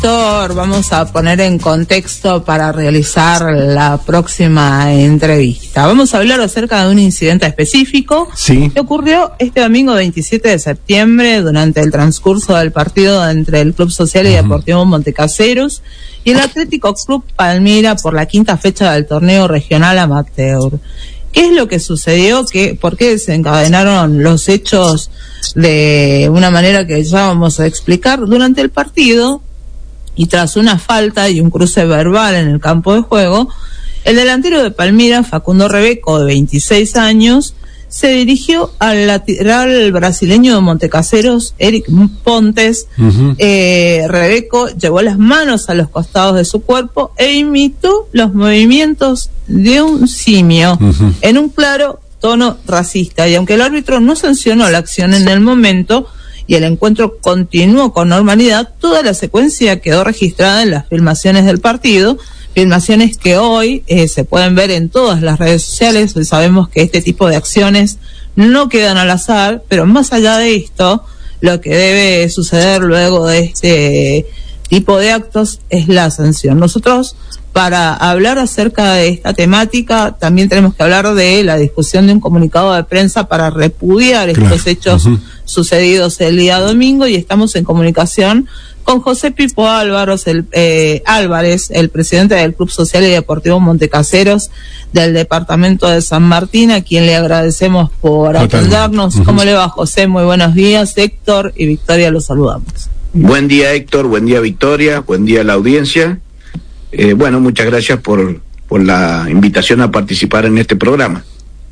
Héctor, vamos a poner en contexto para realizar la próxima entrevista. Vamos a hablar acerca de un incidente específico que ocurrió este domingo 27 de septiembre durante el transcurso del partido entre el Club Social y Deportivo Montecaseros y el Atlético Club Palmira por la quinta fecha del torneo regional amateur. ¿Qué es lo que sucedió? ¿Por qué desencadenaron los hechos de una manera que ya vamos a explicar? Durante el partido, y tras una falta y un cruce verbal en el campo de juego, el delantero de Palmira, Facundo Rebeco, de 26 años, se dirigió al lateral brasileño de Montecaseros, Eric Pontes. Rebeco llevó las manos a los costados de su cuerpo e imitó los movimientos de un simio en un claro tono racista. Y aunque el árbitro no sancionó la acción en el momento y el encuentro continuó con normalidad, toda la secuencia quedó registrada en las filmaciones del partido, filmaciones que hoy se pueden ver en todas las redes sociales. Hoy sabemos que este tipo de acciones no quedan al azar, pero más allá de esto, lo que debe suceder luego de este tipo de actos es la sanción. Nosotros, para hablar acerca de esta temática, también tenemos que hablar de la discusión de un comunicado de prensa para repudiar estos hechos sucedidos el día domingo, y estamos en comunicación con José Pipo Álvarez, el presidente del Club Social y Deportivo Montecaseros del departamento de San Martín, a quien le agradecemos por atendernos. ¿Cómo le va, José? Muy buenos días. Héctor y Victoria, los saludamos. Buen día, Héctor. Buen día, Victoria. Buen día a la audiencia. Bueno, muchas gracias por la invitación a participar en este programa.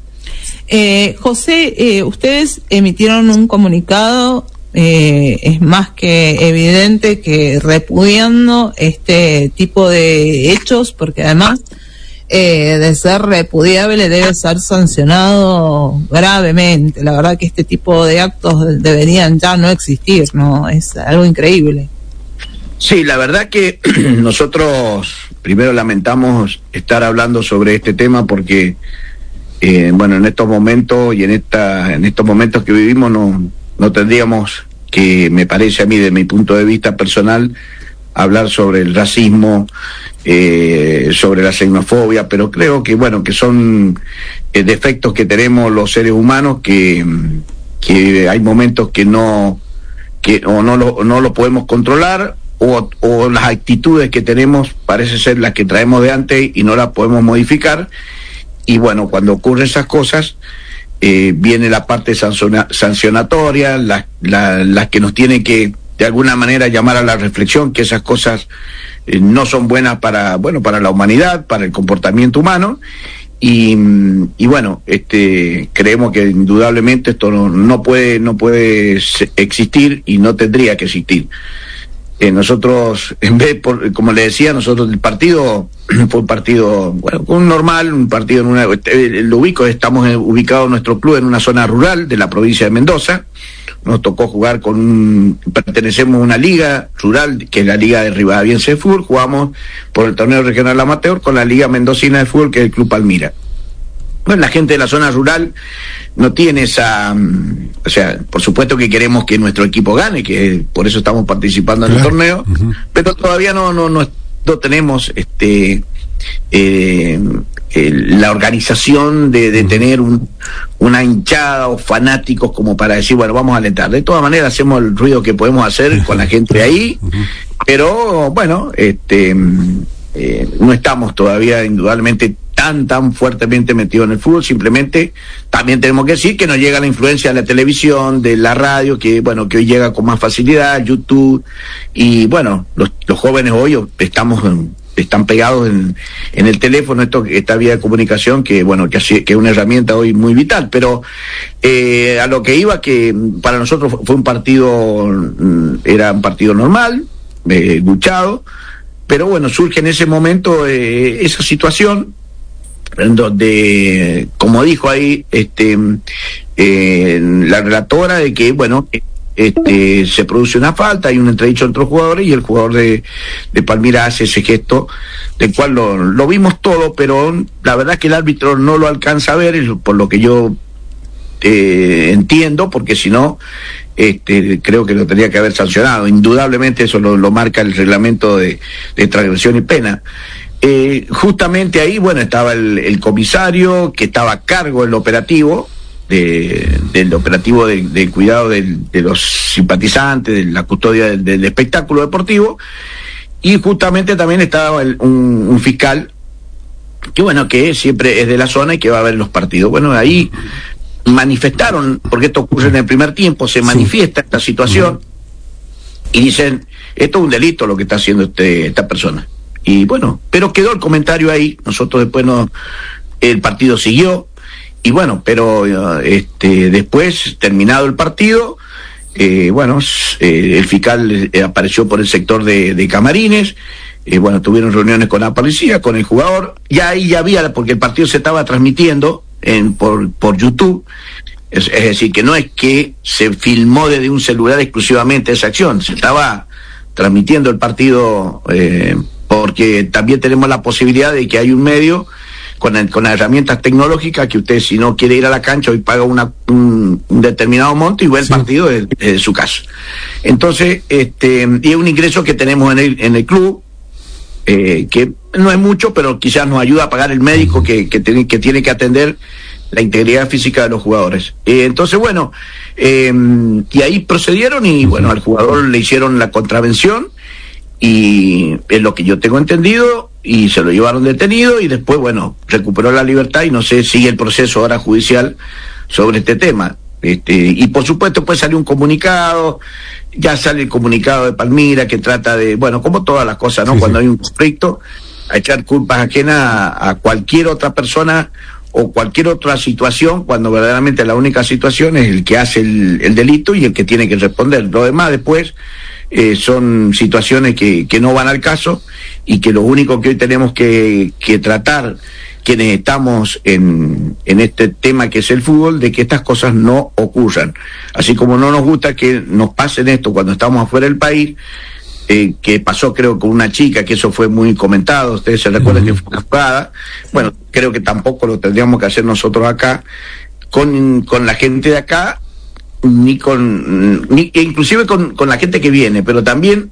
José, ustedes emitieron un comunicado, es más que evidente que repudiando este tipo de hechos, porque además de ser repudiable debe ser sancionado gravemente. La verdad que este tipo de actos deberían ya no existir, ¿no? Es algo increíble. Sí, la verdad que nosotros primero lamentamos estar hablando sobre este tema porque, bueno, en estos momentos y en estos momentos que vivimos no tendríamos que, me parece a mí, de mi punto de vista personal, hablar sobre el racismo, sobre la xenofobia, pero creo que, bueno, que son defectos que tenemos los seres humanos que hay momentos que no lo podemos controlar, o las actitudes que tenemos parece ser las que traemos de antes y no las podemos modificar. Y bueno, cuando ocurren esas cosas, viene la parte sancionatoria, las que nos tiene que de alguna manera llamar a la reflexión, que esas cosas no son buenas para la humanidad, para el comportamiento humano. Y bueno, creemos que indudablemente esto no puede existir y no tendría que existir. Nosotros, como le decía, nosotros el partido fue un partido, bueno, normal, un partido estamos ubicados nuestro club en una zona rural de la provincia de Mendoza. Nos tocó jugar pertenecemos a una liga rural, que es la Liga de Rivadaviense de Fútbol. Jugamos por el torneo regional amateur con la Liga Mendocina de Fútbol, que es el Club Palmira. Bueno, la gente de la zona rural no tiene esa, o sea, por supuesto que queremos que nuestro equipo gane, que por eso estamos participando en el torneo, pero todavía no tenemos la organización de tener una hinchada o fanáticos como para decir, bueno, vamos a alentar. De todas maneras hacemos el ruido que podemos hacer con la gente de ahí, pero bueno, no estamos todavía indudablemente tan fuertemente metido en el fútbol. Simplemente también tenemos que decir que nos llega la influencia de la televisión, de la radio, que bueno, que hoy llega con más facilidad, YouTube, y bueno, los jóvenes hoy están pegados en el teléfono, esta vía de comunicación que bueno, que es una herramienta hoy muy vital. Pero a lo que iba, que para nosotros fue era un partido normal, luchado, pero bueno, surge en ese momento esa situación en donde, como dijo ahí la relatora, de que bueno, se produce una falta, hay un entredicho entre los jugadores y el jugador de Palmira hace ese gesto, del cual lo vimos todo, pero la verdad es que el árbitro no lo alcanza a ver, por lo que yo entiendo, porque si no creo que lo tendría que haber sancionado. Indudablemente eso lo marca el reglamento de transgresión y pena. Justamente ahí, bueno, estaba el comisario que estaba a cargo del operativo, del operativo de cuidado de los simpatizantes, de la custodia del espectáculo deportivo, y justamente también estaba un fiscal que, bueno, que siempre es de la zona y que va a ver los partidos. Bueno, ahí manifestaron, porque esto ocurre en el primer tiempo, se manifiesta esta situación y dicen, esto es un delito lo que está haciendo esta persona. Y bueno, pero quedó el comentario ahí. Nosotros después el partido siguió, y bueno, pero después, terminado el partido, el fiscal apareció por el sector de Camarines. Bueno, tuvieron reuniones con la policía, con el jugador, ya ahí ya había, porque el partido se estaba transmitiendo por YouTube, es decir, que no es que se filmó desde un celular exclusivamente esa acción, se estaba transmitiendo el partido, porque también tenemos la posibilidad de que hay un medio con las herramientas tecnológicas que usted, si no quiere ir a la cancha, hoy paga un determinado monto y ve el partido desde su casa. Entonces, y es un ingreso que tenemos en el club, que no es mucho, pero quizás nos ayuda a pagar el médico que tiene que atender la integridad física de los jugadores. Entonces, bueno, y ahí procedieron y, bueno, al jugador le hicieron la contravención, y es lo que yo tengo entendido, y se lo llevaron detenido, y después, bueno, recuperó la libertad, y no sé, sigue el proceso ahora judicial sobre este tema. Y por supuesto pues salió un comunicado, ya sale el comunicado de Palmira que trata de, bueno, como todas las cosas, ¿no? Sí, cuando hay un conflicto, a echar culpas ajenas a cualquier otra persona o cualquier otra situación, cuando verdaderamente la única situación es el que hace el delito y el que tiene que responder. Lo demás después son situaciones que no van al caso, y que lo único que hoy tenemos que tratar, quienes estamos en este tema que es el fútbol, de que estas cosas no ocurran. Así como no nos gusta que nos pasen esto cuando estamos afuera del país, que pasó creo con una chica, que eso fue muy comentado, ustedes se recuerdan que fue juzgada. Bueno, creo que tampoco lo tendríamos que hacer nosotros acá, con la gente de acá, ni inclusive con la gente que viene, pero también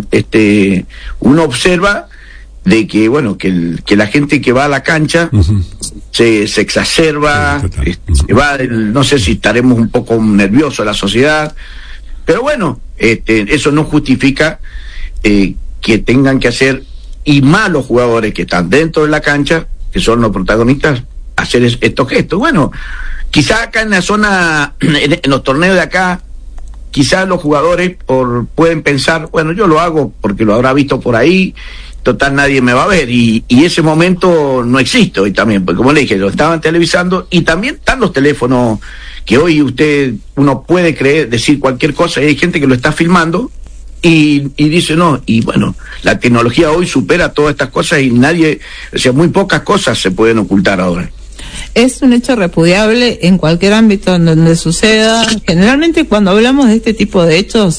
uno observa de que, bueno, que la gente que va a la cancha se exacerba, no sé si estaremos un poco nerviosos la sociedad, pero bueno, eso no justifica que tengan que hacer, y más los jugadores que están dentro de la cancha, que son los protagonistas, hacer estos gestos. Bueno, quizás acá en la zona, en los torneos de acá, quizás los jugadores pueden pensar, bueno, yo lo hago porque lo habrá visto por ahí, total nadie me va a ver, y ese momento no existe hoy también, porque como le dije, lo estaban televisando, y también están los teléfonos que hoy uno puede decir cualquier cosa, y hay gente que lo está filmando y dice no, y bueno, la tecnología hoy supera todas estas cosas, y muy pocas cosas se pueden ocultar ahora. Es un hecho repudiable en cualquier ámbito en donde suceda. Generalmente cuando hablamos de este tipo de hechos,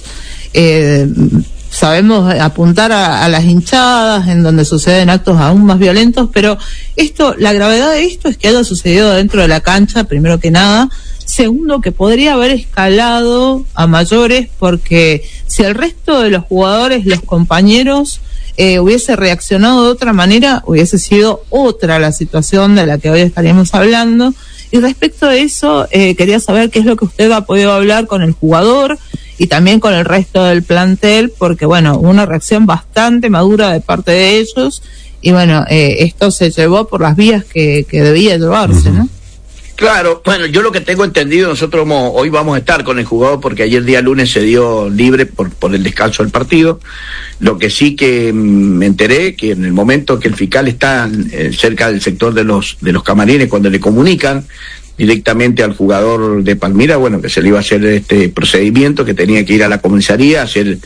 sabemos apuntar a las hinchadas, en donde suceden actos aún más violentos, pero la gravedad de esto es que haya sucedido dentro de la cancha, primero que nada. Segundo, que podría haber escalado a mayores, porque si el resto de los jugadores, los compañeros, hubiese reaccionado de otra manera, hubiese sido otra la situación de la que hoy estaríamos hablando. Y respecto a eso, quería saber qué es lo que usted ha podido hablar con el jugador y también con el resto del plantel, porque bueno, hubo una reacción bastante madura de parte de ellos, y bueno, esto se llevó por las vías que debía llevarse, ¿no? Claro, bueno, yo lo que tengo entendido, nosotros hoy vamos a estar con el jugador, porque ayer día lunes se dio libre por el descanso del partido. Lo que sí que me enteré, que en el momento que el fiscal está cerca del sector de los camarines, cuando le comunican directamente al jugador de Palmira, bueno, que se le iba a hacer este procedimiento, que tenía que ir a la comisaría a hacer,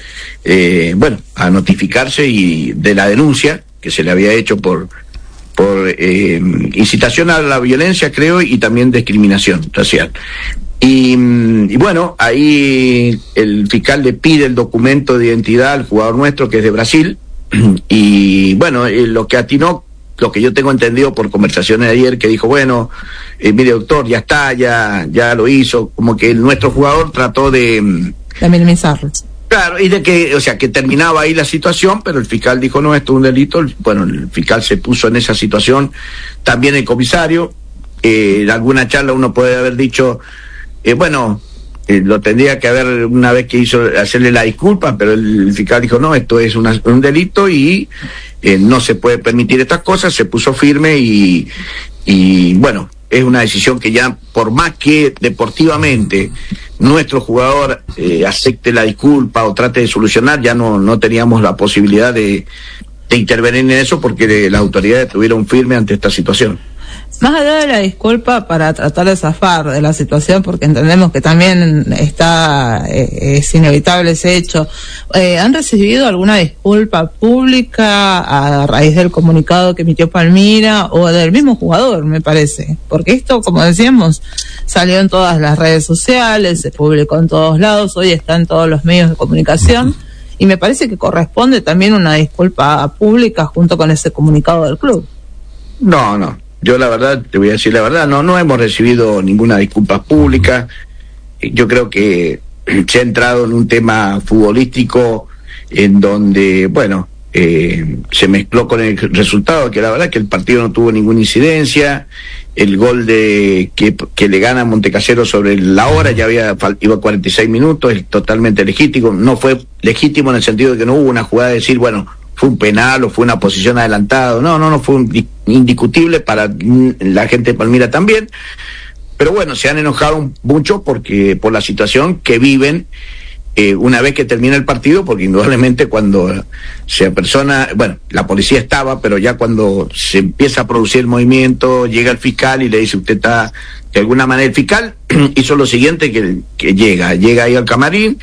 a notificarse y de la denuncia que se le había hecho por incitación a la violencia, creo, y también discriminación racial. Y bueno, ahí el fiscal le pide el documento de identidad al jugador nuestro, que es de Brasil, y bueno, lo que atinó lo que yo tengo entendido por conversaciones de ayer, que dijo, bueno, mire doctor, ya está, ya lo hizo, como que nuestro jugador trató de minimizarlo. Claro, y de que, o sea, que terminaba ahí la situación, pero el fiscal dijo, no, esto es un delito. Bueno, el fiscal se puso en esa situación, también el comisario, en alguna charla uno puede haber dicho, lo tendría que haber una vez que hizo hacerle la disculpa, pero el fiscal dijo, no, esto es un delito y no se puede permitir estas cosas, se puso firme y bueno, es una decisión que ya, por más que deportivamente nuestro jugador acepte la disculpa o trate de solucionar, ya no teníamos la posibilidad de intervenir en eso porque las autoridades estuvieron firmes ante esta situación. Más allá de la disculpa, para tratar de zafar de la situación, porque entendemos que también es inevitable ese hecho, ¿han recibido alguna disculpa pública a raíz del comunicado que emitió Palmira o del mismo jugador, me parece? Porque esto, como decíamos, salió en todas las redes sociales, se publicó en todos lados, hoy está en todos los medios de comunicación, y me parece que corresponde también una disculpa pública junto con ese comunicado del club. No. Yo la verdad, te voy a decir la verdad, no hemos recibido ninguna disculpa pública. Yo creo que se ha entrado en un tema futbolístico en donde, se mezcló con el resultado, que la verdad que el partido no tuvo ninguna incidencia. El gol que le gana a Montecasero sobre la hora, iba 46 minutos, es totalmente legítimo. No fue legítimo en el sentido de que no hubo una jugada de decir, fue un penal o fue una posición adelantada. No fue indiscutible para la gente de Palmira también. Pero bueno, se han enojado mucho por la situación que viven una vez que termina el partido, porque indudablemente cuando se apersona, la policía estaba, pero ya cuando se empieza a producir el movimiento, llega el fiscal y le dice, usted está, de alguna manera el fiscal hizo lo siguiente, que llega ahí al camarín,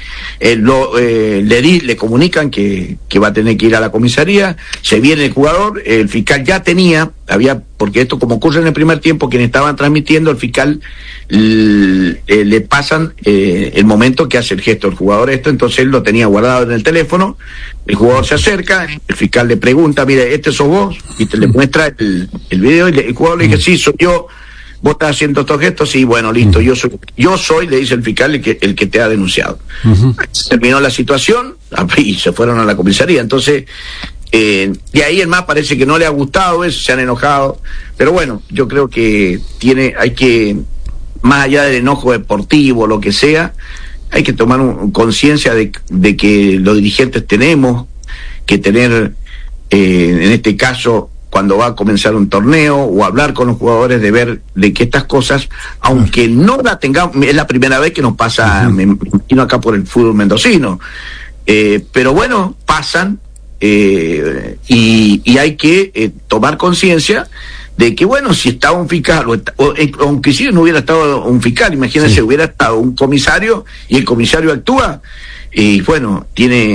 le comunican que va a tener que ir a la comisaría, se viene el jugador, el fiscal ya porque esto como ocurre en el primer tiempo, quienes estaban transmitiendo, el fiscal le pasan el momento que hace el gesto el jugador entonces él lo tenía guardado en el teléfono, el jugador se acerca, el fiscal le pregunta, mire, sos vos, y le muestra el video, y el jugador le dice, sí, soy yo. ¿Vos estás haciendo estos gestos? Sí, bueno, listo, yo soy, le dice el fiscal, el que te ha denunciado. Terminó la situación y se fueron a la comisaría. Entonces, de ahí el más parece que no le ha gustado eso, se han enojado. Pero bueno, yo creo que hay que, más allá del enojo deportivo, lo que sea, hay que tomar conciencia de que los dirigentes tenemos que tener, en este caso, cuando va a comenzar un torneo o hablar con los jugadores, de ver de que estas cosas, aunque no la tengamos, es la primera vez que nos pasa, me imagino acá por el fútbol mendocino, pero bueno, pasan, y hay que tomar conciencia de que si estaba un fiscal, aunque si no hubiera estado un fiscal, imagínense, hubiera estado un comisario y el comisario actúa, y tiene